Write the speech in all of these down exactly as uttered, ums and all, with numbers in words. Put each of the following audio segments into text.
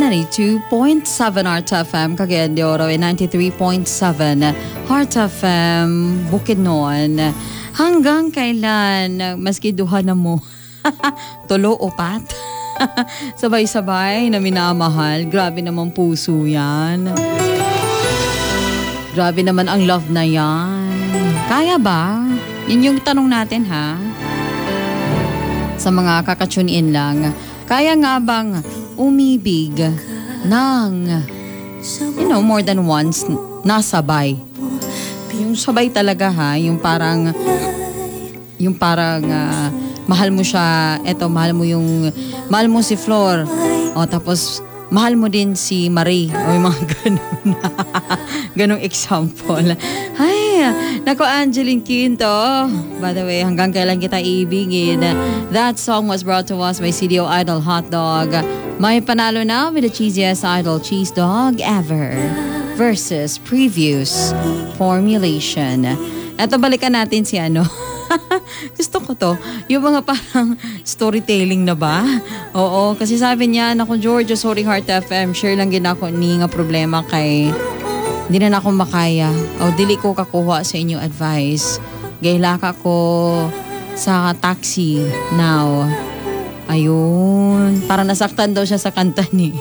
ninety-two point seven Heart F M, Cagayan de Oro, and ninety-three point seven Heart F M, Bukidnon. Hanggang kailan, maski duha na mo, tulo o pat, sabay-sabay na minamahal, grabe naman puso yan. Grabe naman ang love na yan. Kaya ba? Yun yung tanong natin, ha? Sa mga kakatune-in lang, kaya nga bang umibig ng, you know, more than once, nasabay? Yung sabay talaga, ha? Yung parang, yung parang, uh, mahal mo siya, eto, mahal mo yung, mahal mo si Flor, o tapos, mahal mo din si Marie, o yung mga ganun, ganung example. Ay, nako, Angeline Quinto. By the way, hanggang kailan kita iibigin? That song was brought to us by C D O Idol Hot Dog. May panalo na with the cheesiest idol cheese dog ever versus previous formulation. Eto, balikan natin si ano. Gusto ko to. Yung mga parang storytelling na ba? Oo, kasi sabi niya, naku George, sorry Heart F M, share lang gina ko ni nga problema kay di na ako makaya. O dili ko kakuha sa inyo advice. Gaylaka ko sa taxi now. Ayun. Para nasaktan daw siya sa kanta ni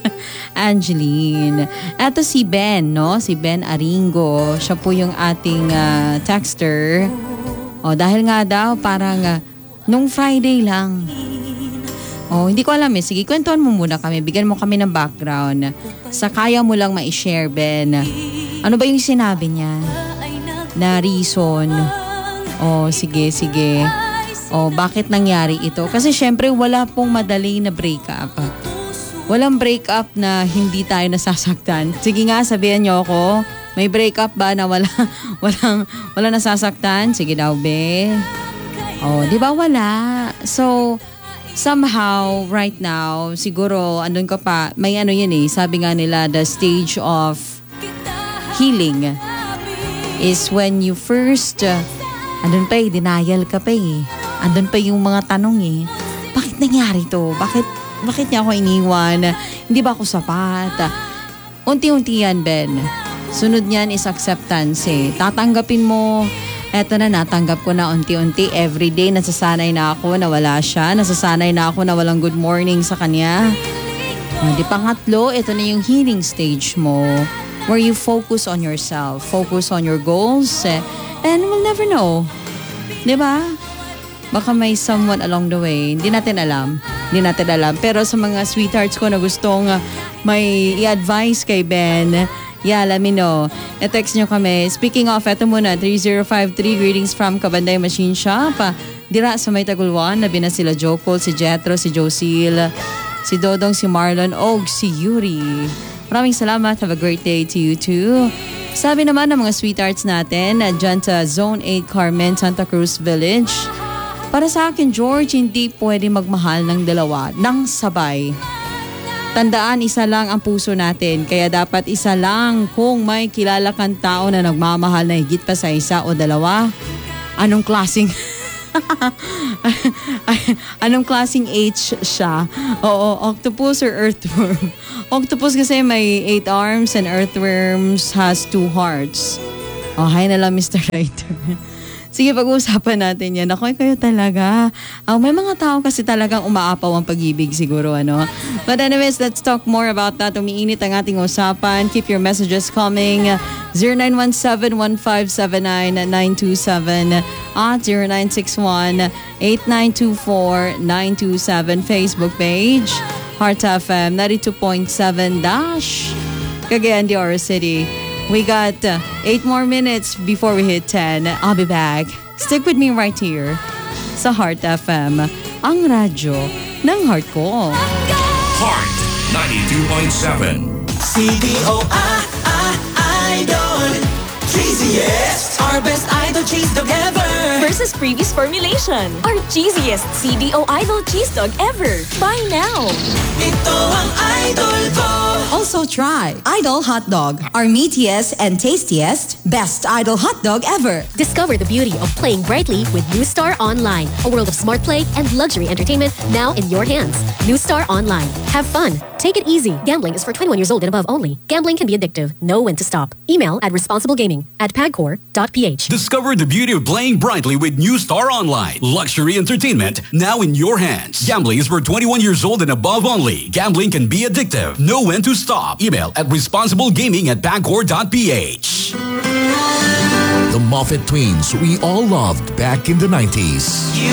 Angeline. Eto si Ben, no? Si Ben Aringo. Siya po yung ating uh, texter. O dahil nga daw parang uh, nung Friday lang. Oh, hindi ko alam eh. Sige, kwentuhan mo muna kami. Bigyan mo kami ng background. Sa kaya mo lang ma-share, Ben. Ano ba yung sinabi niya? Na reason. Oh, sige, sige. Oh, bakit nangyari ito? Kasi syempre wala pong madali na breakup. Walang breakup na hindi tayo nasasaktan. Sige nga, sabihan niyo ako. May breakup ba na wala, walang, wala nasasaktan? Sige daw, be. Oh, di ba wala? So, somehow, right now, siguro, andun ka pa, may ano yun eh, sabi nga nila, the stage of healing is when you first, uh, andun pa eh, denial ka pa eh. Andun pa yung mga tanong eh, bakit nangyari to? Bakit, bakit niya ako iniwan? Hindi ba ako sapat? Unti-unti yan, Ben. Sunod niyan is acceptance eh. Tatanggapin mo, eto na, natanggap ko na unti-unti. Everyday, nasasanay na ako na wala siya. Nasasanay na ako na walang good morning sa kanya. Di pangatlo, ito na yung healing stage mo where you focus on yourself, focus on your goals, and we'll never know. Di ba? Baka may someone along the way. Hindi natin alam. Hindi natin alam. Pero sa mga sweethearts ko na gustong may i-advise kay Ben, yeah, let me know. E-text nyo kami. Speaking of, eto muna, three zero five three, greetings from Cabanday Machine Shop. Dira sa may Tagulwan, labi na sila Jocol, si Jetro, si Josil, si Dodong, si Marlon, og si Yuri. Maraming salamat. Have a great day to you too. Sabi naman ng mga sweethearts natin, dyan sa Zone eight Carmen, Santa Cruz Village. Para sa akin, George, hindi pwede magmahal ng dalawa ng sabay. Tandaan, isa lang ang puso natin. Kaya dapat isa lang kung may kilala kang tao na nagmamahal na higit pa sa isa o dalawa. Anong klaseng... Anong klaseng H siya? Oo, octopus or earthworm? Octopus kasi may eight arms and earthworms has two hearts. Oh, hi na lang, Mister Writer. Sige, pag-uusapan natin yan. Ako, kayo talaga. Uh, may mga tao kasi talagang umaapaw ang pag-ibig siguro, ano? But anyways, let's talk more about that. Umiinit ang ating usapan. Keep your messages coming. zero nine one seven, one five seven nine, nine two seven at zero nine six one, eight nine two four, nine two seven Facebook page. Heart F M ninety-two point seven Dash. Cagayan de Oro City. We got uh, eight more minutes before we hit ten. I'll be back. Stick with me right here sa Heart F M, ang radyo ng heart ko. Heart ninety-two point seven. C D O I, I, Idol. Cheesiest. Our best idol cheese dog ever. Versus previous formulation. Our cheesiest C D O Idol cheese dog ever. Buy now. Ito ang idol ko. Also try Idol Hot Dog, our meatiest and tastiest, best Idol Hot Dog ever. Discover the beauty of playing brightly with New Star Online, a world of smart play and luxury entertainment now in your hands. New Star Online. Have fun. Take it easy. Gambling is for twenty-one years old and above only. Gambling can be addictive. Know when to stop. Email at responsible-gaming at pagcor dot p h. Discover the beauty of playing brightly with New Star Online. Luxury entertainment now in your hands. Gambling is for twenty-one years old and above only. Gambling can be addictive. Know when to stop. Email at responsible-gaming at pagcor dot p h. The Moffat Twins we all loved back in the nineties.